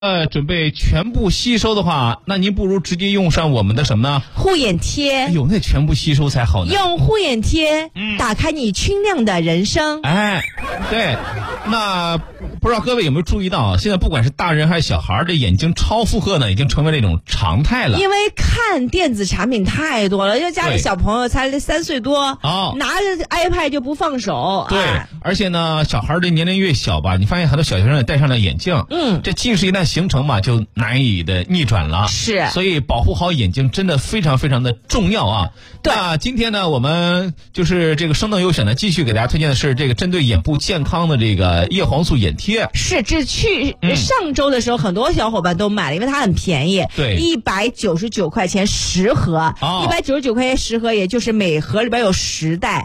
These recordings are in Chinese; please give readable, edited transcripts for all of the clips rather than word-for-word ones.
准备全部吸收的话，那您不如直接用上我们的什么呢？ 护眼贴。 哎呦，那全部吸收才好呢。 用护眼贴，打开你清亮的人生。 哎，对，那不知道各位有没有注意到啊？现在不管是大人还是小孩，这眼睛超负荷呢，已经成为了一种常态了。 因为看电子产品太多了，就家里小朋友才3岁多，拿着 iPad 就不放手。 对，而且呢，小孩的年龄越小吧，你发现很多小学生也戴上了眼镜，这近视一旦形成嘛，就难以的逆转了。 是， 所以保护好眼睛真的非常非常的重要啊。 对， 那今天呢，我们就是这个生动优选呢，继续给大家推荐的是这个针对眼部健康的这个叶黄素眼贴。 是，这上周的时候，很多小伙伴都买了，因为它很便宜。 对 ，199块钱10盒，199块钱10盒，也就是每盒里边有10袋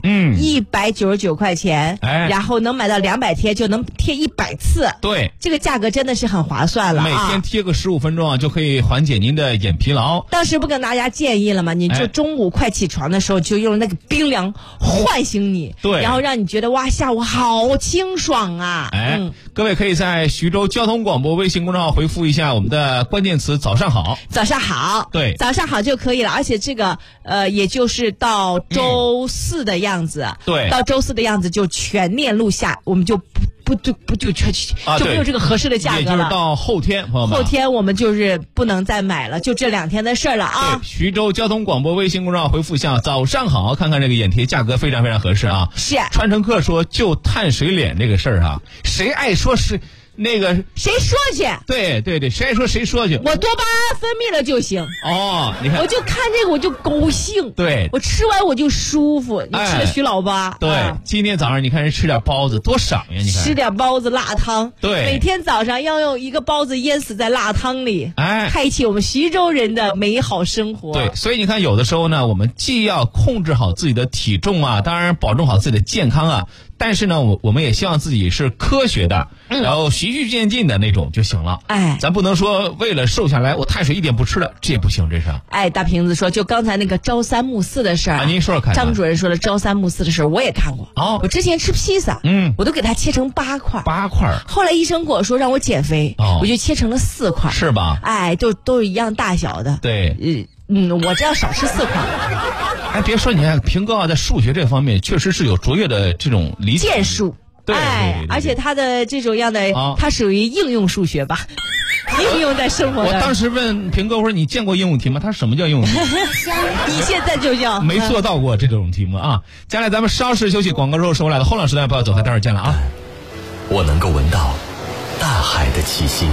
，199块钱，然后能买到200贴，就能贴100次。 对， 这个价格真的是很划算了。 每天贴个15分钟啊，就可以缓解您的眼疲劳。 当时不跟大家建议了吗？你就中午快起床的时候，就用那个冰凉唤醒你， 对， 然后让你觉得哇，下午好清爽啊！ 各位可以在徐州交通广播微信公众号回复一下我们的关键词"早上好"。 早上好， 对， 早上好就可以了。而且这个也就是到周4的样子， 对， 到周4的样子就全链路下，我们就就没有这个合适的价格了。 也就是到后天，朋友们， 后天我们就是不能再买了，就这2天的事儿了啊。 对，徐州交通广播微信公众号回复一下"早上好"，看看这个眼贴价格非常非常合适啊。 是。 川乘客说就碳水脸这个事儿啊，谁爱说是那个谁说去？ 对，谁爱说谁说去。 我多巴胺分泌了就行。 你看， 我就看这个我就高兴。 对， 我吃完我就舒服。你吃了徐老八。 对，今天早上你看人吃点包子多赏呀！你看， 吃点包子辣汤。 对， 每天早上要用一个包子淹死在辣汤里，开启我们徐州人的美好生活。 对，所以你看，有的时候呢，我们既要控制好自己的体重啊，当然保证好自己的健康啊。但是呢，我们也希望自己是科学的，然后循序渐进的那种就行了。咱不能说为了瘦下来，我碳水一点不吃了，这也不行，这是。 大瓶子说，就刚才那个朝3暮4的事儿您说说看。 张主任说了朝3暮4的事儿，我也看过。我之前吃披萨，我都给它切成8块 ，8块。后来医生跟我说让我减肥，我就切成了4块， 是吧？ 都是一样大小的。 对， 我这要少吃4块。 别说，你看平哥啊，在数学这方面确实是有卓越的这种理解。 剑术。 对， 而且他的这种样的，他属于应用数学吧，应用在生活上。 我当时问平哥，我说你见过应用题吗？他说什么叫应用题？ 你现在就叫没做到过这种题目啊！将来咱们稍事休息，广告之后收来的后浪时代不要走开，待会儿见了啊！ 我能够闻到大海的气息。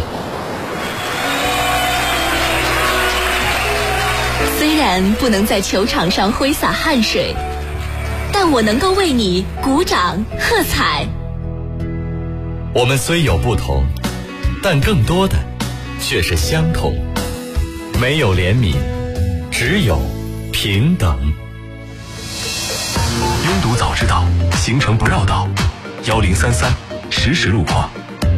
虽然不能在球场上挥洒汗水，但我能够为你鼓掌喝彩。 我们虽有不同，但更多的却是相同。没有怜悯，只有平等。 拥堵早知道，行程不绕道。1033实时路况。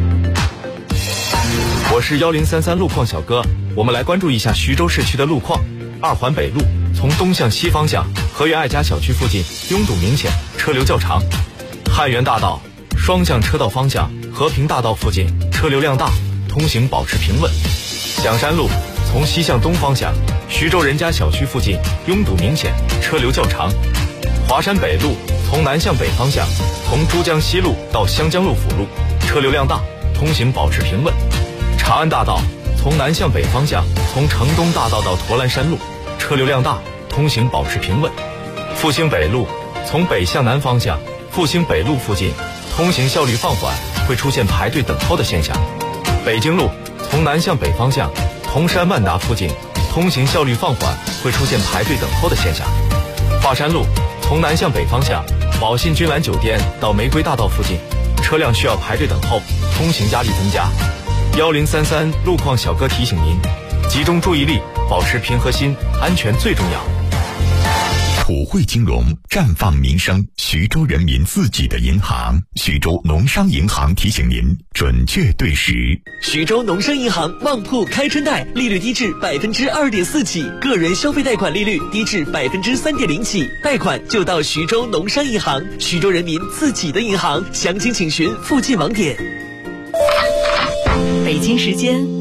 我是1033路况小哥，我们来关注一下徐州市区的路况。2环北路从东向西方向，和源爱家小区附近拥堵明显，车流较长。汉源大道双向车道方向，和平大道附近车流量大，通行保持平稳。响山路从西向东方向，徐州人家小区附近拥堵明显，车流较长。华山北路从南向北方向，从珠江西路到湘江路辅路，车流量大，通行保持平稳。长安大道从南向北方向，从城东大道到驼栏山路，车流量大，通行保持平稳。复兴北路从北向南方向，复兴北路附近通行效率放缓，会出现排队等候的现象。北京路从南向北方向，铜山万达附近通行效率放缓，会出现排队等候的现象。华山路从南向北方向，宝信君兰酒店到玫瑰大道附近，车辆需要排队等候，通行压力增加。1033路况小哥提醒您，集中注意力，保持平和心，安全最重要。 普惠金融，绽放民生，徐州人民自己的银行。徐州农商银行提醒您，准确对时。 徐州农商银行旺铺开春贷，利率低至2.4%起，个人消费贷款利率低至3.0%起，贷款就到徐州农商银行，徐州人民自己的银行。详情请询附近网点。 北京时间